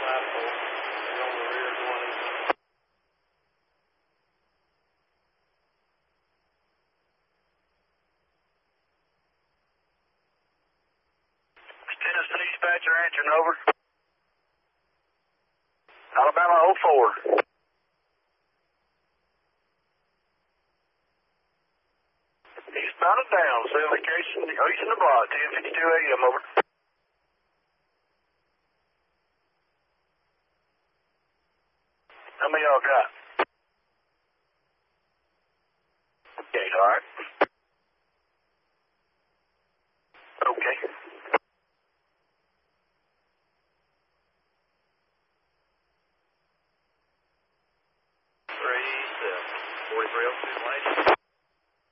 Tennessee dispatcher answering over. Alabama 04. He's mounted down, cell location, east in the block, 10:52 a.m. over.